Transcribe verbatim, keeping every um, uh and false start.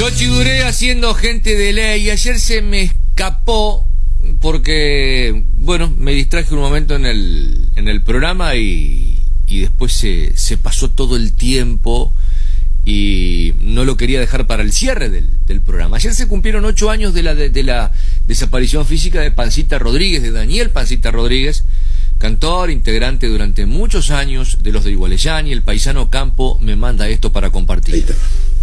Yochi Duré haciendo Gente de Ley. Ayer se me escapó porque, bueno, me distraje un momento en el, en el programa y, y después se, se pasó todo el tiempo y no lo quería dejar para el cierre del, del programa. Ayer se cumplieron ocho años de la, de, de la desaparición física de Pancita Rodríguez, de Daniel Pancita Rodríguez, cantor, integrante durante muchos años de los de Igualejani. El paisano Campo me manda esto para compartir.